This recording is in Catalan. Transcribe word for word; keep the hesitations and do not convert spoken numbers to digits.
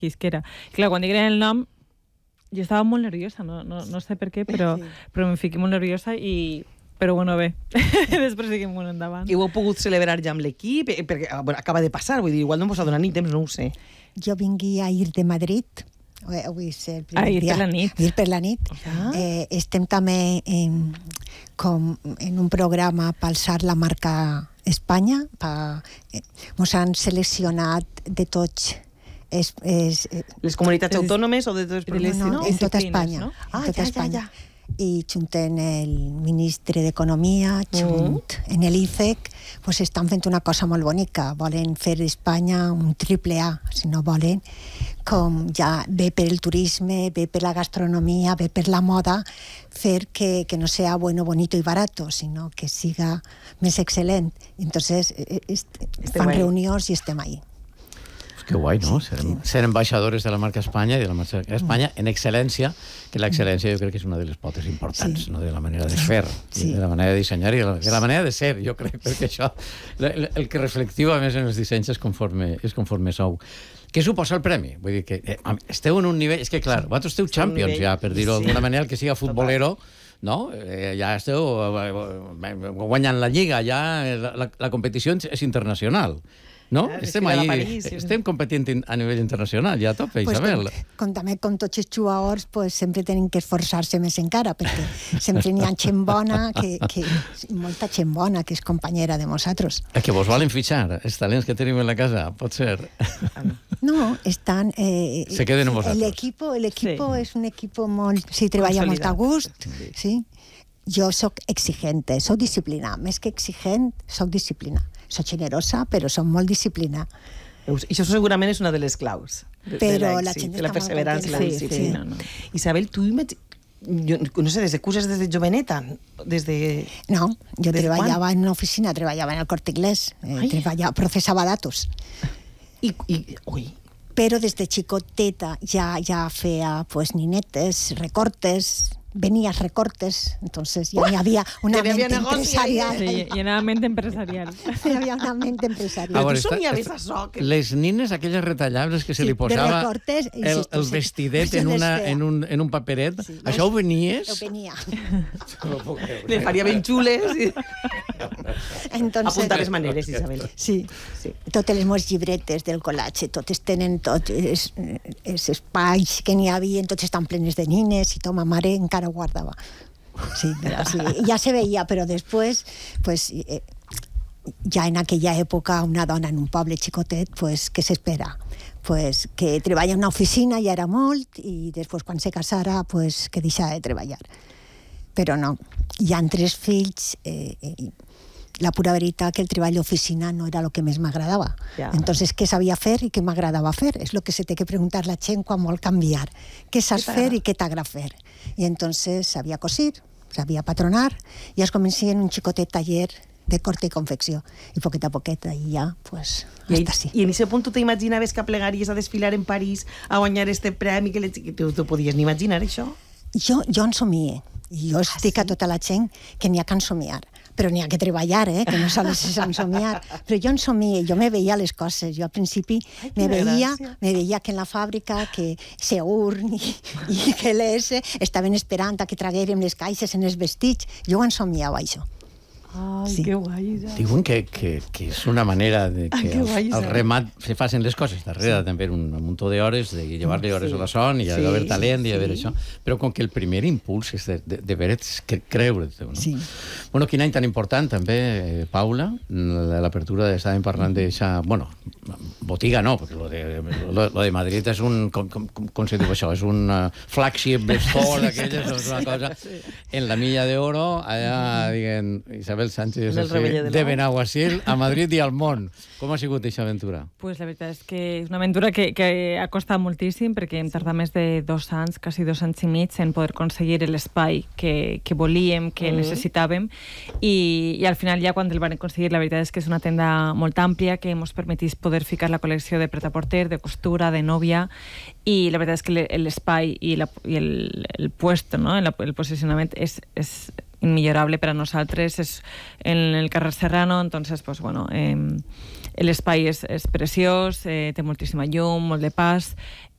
Quisquera. Clar, quan digueren el nom, jo estava molt nerviosa, no, no, no sé per què, però, sí. però em fiqué molt nerviosa i... Però bueno, bé, després seguim molt endavant. I ho heu pogut celebrar ja amb l'equip? Perquè bueno, acaba de passar, vull dir, igual no us ha donat ni temps, no ho sé. Jo vingui a ir de Madrid, avui és el primer ah, ir dia. Per la nit. Ir per la nit. Ah. Eh, estem també en, com en un programa per alçar la marca Espanya. Pa, eh, ens han seleccionat de tots Es, es, les comunitats es, autònomes o de tots no, no, no, en tota Espanya, no? Ah, en tota ja, Espanya. Ja, ja. I junten el ministre d'Economia, junt mm. en l'I C E C, pues estan fent una cosa molt bonica. Volen fer d'Espanya un triple A, si no volen, com ja ve per el turisme, ve per la gastronomia, ve per la moda, fer que, que no sea bueno, bonito y barato, sino que siga més excel·lent. Entonces, est, fan reunions i estem ahí. Que guai, no? Ser, ser ambaixadores de la marca Espanya i de la marca Espanya en excel·lència, que l'excel·lència jo crec que és una de les potes importants, sí. no? De la manera de fer, sí. de la manera de dissenyar i de la, de la manera de ser, jo crec, perquè això, el, el que reflectiu a més en els dissenys és conforme, és conforme sou. Què suposa el premi? Vull dir que eh, esteu en un nivell... És que, clar, vosaltres esteu champions ja, per dir-ho d'alguna sí. manera, el que siga futbolero, no? Eh, ja esteu eh, guanyant la lliga, ja la, la, la competició és internacional. No? Ah, estem ahí, París, sí. estem competint a nivell internacional, ja a tope, pues Isabel. Com, com també com tots els jugadors, pues, sempre tenen que esforçar-se més encara, perquè sempre n'hi ha gent bona, que, que, molta gent bona, que és companyera de nosaltres. És que vos volen fitxar, els talents que tenim en la casa, pot ser? No, estan... Eh, Se queden amb vosaltres. L'equipo, l'equipo sí. és un equipo molt... Sí, treballa molt a gust, sí. sí. Jo soc exigente, soc disciplinada. Més que exigent, soc disciplinada. Soc generosa, però soc molt disciplinada. I això segurament és una de les claus. De, però de la gent de la perseverança i la disciplina. Sí, sí. No. Isabel, tu jo, no sé, des de curses des de joveneta? Des de... No, jo treballava quan? en una oficina, treballava en el Corte Inglés, eh, treballava, processava datos. I, i, ui. Però des de xicoteta ja, ja feia pues, ninetes, recortes... Venías recortes, entonces ya había una mente empresarial. Sí, y una mente empresarial. Había una mente empresarial. Però tu somiaves això? Que... Les nines, aquelles retallables que se li posava recortes, el, el vestidet en, una, en, un, en un paperet, sí, això ho venies? Ho venia. Le faria ben xules. I... Entonces, apuntar les maneres, Isabel. Sí. sí. Totes les meves llibretes del col·latge, totes tenen tots els espais que n'hi havia, tots estan plenes de nines, i ma mare encara ho guardava. Sí, sí, ja se veia, però després, pues, eh, ja en aquella època, una dona en un poble xicotet, pues, què s'espera? Pues, que treballa en una oficina, ja era molt, i després, quan se casara, pues, que deixava de treballar. Però no, hi ha tres fills, eh, eh, la pura veritat que el treball d'oficina no era el que més m'agradava. Ja. Entonces, què sabia fer i què m'agradava fer? És el que se té que preguntar la gent quan vol canviar. Què saps fer i què t'agrada fer? I entonces sabia cosir, sabia patronar, i es comencia en un xicotet taller de corte i confecció. I poquet a poquet, i ja, pues, I, hasta sí. I en aquest punt tu t'imaginaves que plegaries a desfilar en París, a guanyar este premi, que le... tu, tu podies ni imaginar això? Jo, jo en somie. I jo estic ah, sí? a tota la gent que n'hi ha que en somiar. Però n'hi ha que treballar, eh? Que no sols és en somiar. Però jo en somia, jo me veia les coses. Jo al principi Ai, me veia, me veia que en la fàbrica, que Segur i, i que l'E S estaven esperant a que traguérem les caixes en els vestits. Jo en somiava, això. Ai, sí. Que guai. Ja. Diuen que, que, que és una manera de que Ai, guai, al, al remat se facin les coses. Darrere sí. també un, un munt d'hores, de llevar-li hores sí. a la son, i sí, haver talent, sí. i haver això. Però com que el primer impuls és de, de, de veure, que creure't. No? Sí. Bueno, quin any tan important també, eh, Paula, l'apertura, estàvem parlant d'això, bueno, botiga no, perquè lo de, lo, lo de Madrid és un, com, com, com se diu això, és un uh, flagship store, aquelles, és una cosa, sí. en la Milla de Oro, allà, diguen, Isabel Sánchez de, de Benaguasil a Madrid i al món. Com ha sigut aquesta aventura? Pues la veritat és que és una aventura que, que ha costat moltíssim, perquè hem tardat més de dos anys, quasi dos anys i mig, en poder aconseguir l'espai que, que volíem, que mm. necessitàvem, i, i al final ja quan el van aconseguir, la veritat és que és una tenda molt àmplia que ens permetís poder ficar la col·lecció de pret-a-porter, de costura, de nòvia, i la veritat és que l'espai i, la, i el, el puesto, no? el, el posicionament és, és immillorable per a nosaltres, és en el carrer Serrano, entonces, pues, bueno, eh, l'espai és, és preciós, eh, té moltíssima llum, molt de pas,